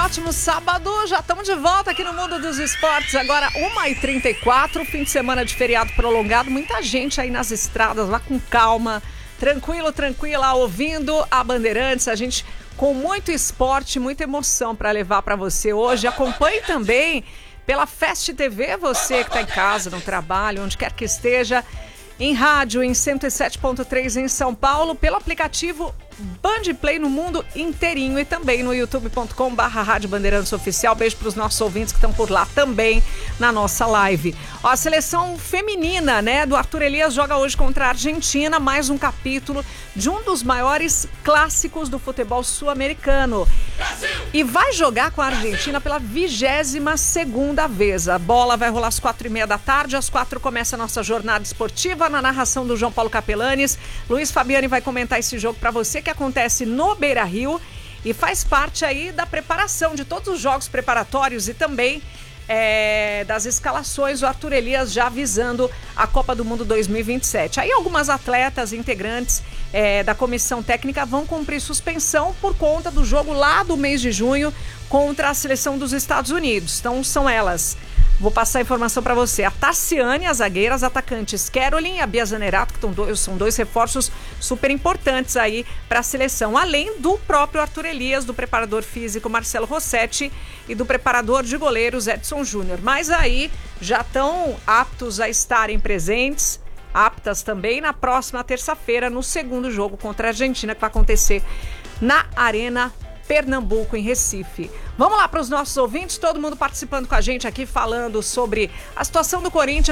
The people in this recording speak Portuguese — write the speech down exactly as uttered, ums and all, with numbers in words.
ótimo sábado, já estamos de volta aqui no Mundo dos Esportes, agora uma e trinta e quatro, fim de semana de feriado prolongado, muita gente aí nas estradas, vá com calma, tranquilo, tranquila, ouvindo a Bandeirantes, a gente com muito esporte, muita emoção para levar para você hoje. Acompanhe também pela Fast T V, você que está em casa, no trabalho, onde quer que esteja, em rádio, em cento e sete ponto três em São Paulo, pelo aplicativo Band Play no mundo inteirinho e também no youtube ponto com barra Rádio Bandeirantes Oficial. Beijo para os nossos ouvintes que estão por lá também na nossa live. Ó, a seleção feminina, né, do Arthur Elias joga hoje contra a Argentina, mais um capítulo de um dos maiores clássicos do futebol sul-americano. E vai jogar com a Argentina pela vigésima segunda vez. A bola vai rolar às quatro e meia da tarde, às quatro começa a nossa jornada esportiva, na narração do João Paulo Capelanes. Luiz Fabiani vai comentar esse jogo para você, que acontece no Beira-Rio e faz parte aí da preparação de todos os jogos preparatórios e também é, das escalações, o Arthur Elias já visando a Copa do Mundo dois mil e vinte e sete. Aí algumas atletas integrantes é, da comissão técnica vão cumprir suspensão por conta do jogo lá do mês de junho contra a seleção dos Estados Unidos. Então são elas. Vou passar a informação para você. A Tassiane, as zagueiras, atacantes Caroline e a Bia Zanerato, que dois, são dois reforços super importantes aí para a seleção. Além do próprio Arthur Elias, do preparador físico Marcelo Rossetti e do preparador de goleiros Edson Júnior. Mas aí já estão aptos a estarem presentes, aptas também na próxima terça-feira, no segundo jogo contra a Argentina, que vai acontecer na Arena Pernambuco, em Recife. Vamos lá para os nossos ouvintes, todo mundo participando com a gente aqui, falando sobre a situação do Corinthians